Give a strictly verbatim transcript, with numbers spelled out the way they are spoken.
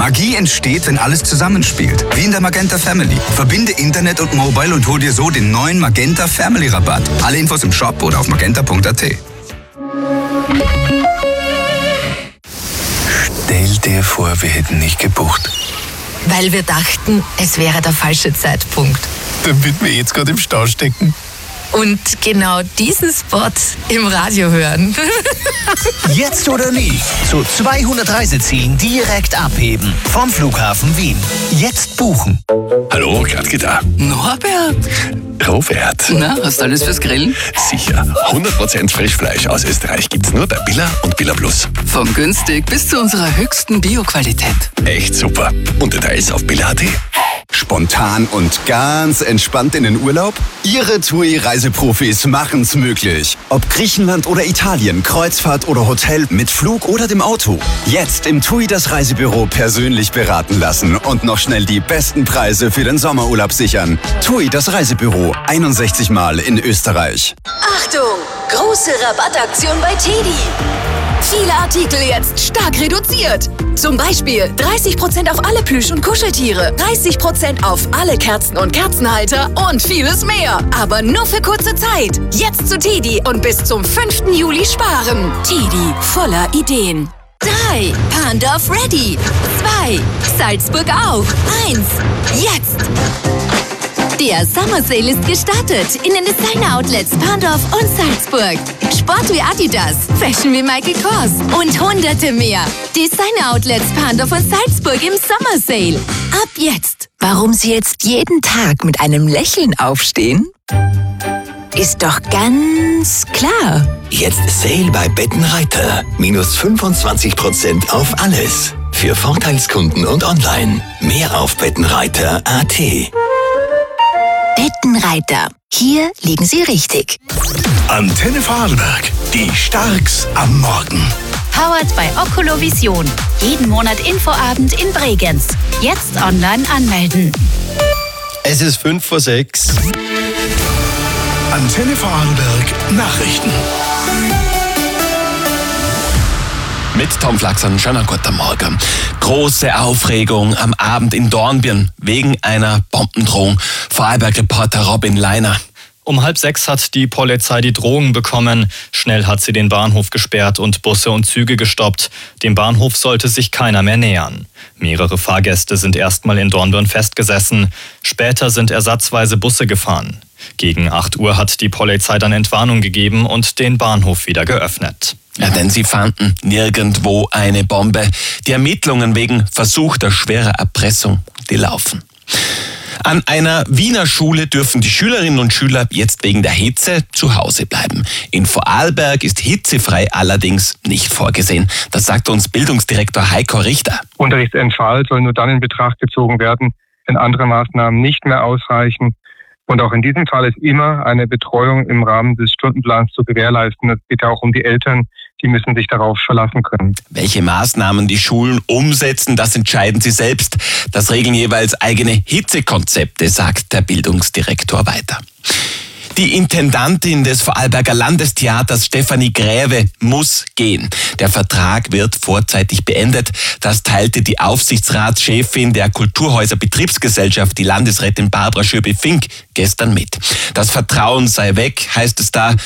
Magie entsteht, wenn alles zusammenspielt. Wie in der Magenta Family. Verbinde Internet und Mobile und hol dir so den neuen Magenta Family Rabatt. Alle Infos im Shop oder auf magenta punkt a t. Stell dir vor, wir hätten nicht gebucht. Weil wir dachten, es wäre der falsche Zeitpunkt. Damit wir jetzt gerade im Stau stecken. Und genau diesen Spot im Radio hören. Jetzt oder nie. Zu zweihundert Reisezielen direkt abheben. Vom Flughafen Wien. Jetzt buchen. Hallo, Gladke da. Norbert. Robert. Na, hast du alles fürs Grillen? Sicher. hundert Prozent Frischfleisch aus Österreich gibt's nur bei Billa und Billa Plus. Von günstig bis zu unserer höchsten Bio-Qualität. Echt super. Und Details auf billa punkt a t. Spontan und ganz entspannt in den Urlaub? Ihre TUI-Reiseprofis machen's möglich. Ob Griechenland oder Italien, Kreuzfahrt oder Hotel, mit Flug oder dem Auto. Jetzt im TUI das Reisebüro persönlich beraten lassen und noch schnell die besten Preise für den Sommerurlaub sichern. TUI das Reisebüro, einundsechzig Mal in Österreich. Achtung! Große Rabattaktion bei Teddy. Viele Artikel jetzt stark reduziert. Zum Beispiel dreißig Prozent auf alle Plüsch- und Kuscheltiere, dreißig Prozent auf alle Kerzen und Kerzenhalter und vieles mehr. Aber nur für kurze Zeit. Jetzt zu Teddy und bis zum fünften Juli sparen. Teddy, voller Ideen. Drei. Pandorf ready. Zwei. Salzburg auch. Eins. Jetzt. Der Summer Sale ist gestartet in den Designer-Outlets Pandorf und Salzburg. Sport wie Adidas, Fashion wie Michael Kors und hunderte mehr. Designer-Outlets Pandorf und Salzburg im Summer Sale. Ab jetzt. Warum Sie jetzt jeden Tag mit einem Lächeln aufstehen? Ist doch ganz klar. Jetzt Sale bei Bettenreiter. Minus fünfundzwanzig Prozent auf alles. Für Vorteilskunden und online. Mehr auf bettenreiter punkt a t. Bettenreiter. Hier liegen Sie richtig. Antenne Vorarlberg. Die Starks am Morgen. Powered bei Oculovision. Jeden Monat Infoabend in Bregenz. Jetzt online anmelden. Es ist fünf vor sechs. Antenne Vorarlberg Nachrichten. Mit Tom Flaxern, schönen guten Morgen. Große Aufregung am Abend in Dornbirn wegen einer Bombendrohung. Vorarlberg-Reporter Robin Leiner. Um halb sechs hat die Polizei die Drohung bekommen. Schnell hat sie den Bahnhof gesperrt und Busse und Züge gestoppt. Dem Bahnhof sollte sich keiner mehr nähern. Mehrere Fahrgäste sind erstmal in Dornbirn festgesessen. Später sind ersatzweise Busse gefahren. Gegen acht Uhr hat die Polizei dann Entwarnung gegeben und den Bahnhof wieder geöffnet. Ja, denn sie fanden nirgendwo eine Bombe. Die Ermittlungen wegen versuchter schwerer Erpressung, die laufen. An einer Wiener Schule dürfen die Schülerinnen und Schüler jetzt wegen der Hitze zu Hause bleiben. In Vorarlberg ist hitzefrei allerdings nicht vorgesehen. Das sagt uns Bildungsdirektor Heiko Richter. Unterrichtsentfall soll nur dann in Betracht gezogen werden, wenn andere Maßnahmen nicht mehr ausreichen. Und auch in diesem Fall ist immer eine Betreuung im Rahmen des Stundenplans zu gewährleisten. Es geht ja auch um die Eltern, die müssen sich darauf verlassen können. Welche Maßnahmen die Schulen umsetzen, das entscheiden sie selbst. Das regeln jeweils eigene Hitzekonzepte, sagt der Bildungsdirektor weiter. Die Intendantin des Vorarlberger Landestheaters, Stefanie Gräve, muss gehen. Der Vertrag wird vorzeitig beendet. Das teilte die Aufsichtsratschefin der Kulturhäuser Betriebsgesellschaft, die Landesrätin Barbara Schöbe-Fink, gestern mit. Das Vertrauen sei weg, heißt es da.